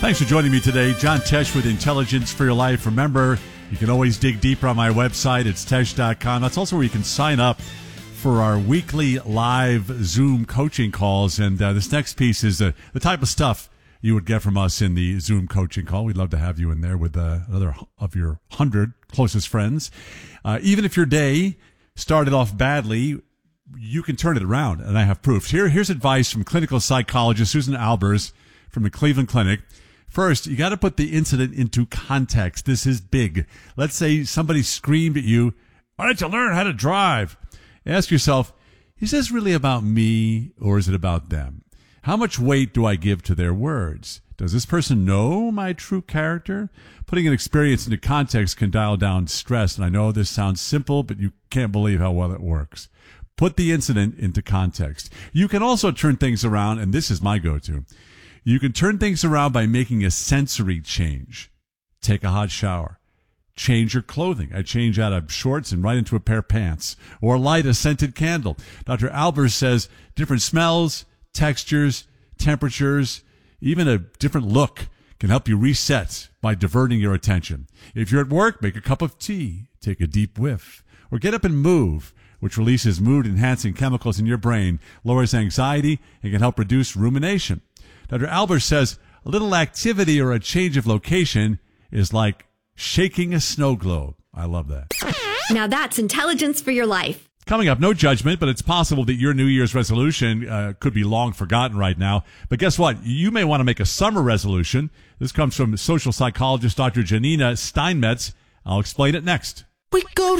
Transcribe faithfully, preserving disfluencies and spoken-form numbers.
Thanks for joining me today. John Tesh with Intelligence for Your Life. Remember, you can always dig deeper on my website. It's tesh dot com. That's also where you can sign up for our weekly live Zoom coaching calls. And uh, this next piece is uh, the type of stuff you would get from us in the Zoom coaching call. We'd love to have you in there with uh, another of your hundred closest friends. Uh, even if your day started off badly, you can turn it around, and I have proof. Here, here's advice from clinical psychologist Susan Albers from the Cleveland Clinic. First, you got to put the incident into context. This is big. Let's say somebody screamed at you, "Why don't you learn how to drive?" Ask yourself, is this really about me, or is it about them? How much weight do I give to their words? Does this person know my true character? Putting an experience into context can dial down stress, and I know this sounds simple, but you can't believe how well it works. Put the incident into context. You can also turn things around, and this is my go-to. You can turn things around by making a sensory change. Take a hot shower. Change your clothing. I change out of shorts and right into a pair of pants. Or light a scented candle. Doctor Albers says different smells, textures, temperatures, even a different look can help you reset by diverting your attention. If you're at work, make a cup of tea, take a deep whiff, or get up and move, which releases mood-enhancing chemicals in your brain, lowers anxiety, and can help reduce rumination. Doctor Albers says a little activity or a change of location is like shaking a snow globe. I love that. Now that's intelligence for your life. Coming up, no judgment, but it's possible that your New Year's resolution uh, could be long forgotten right now. But guess what? You may want to make a summer resolution. This comes from social psychologist Doctor Janina Steinmetz. I'll explain it next. We go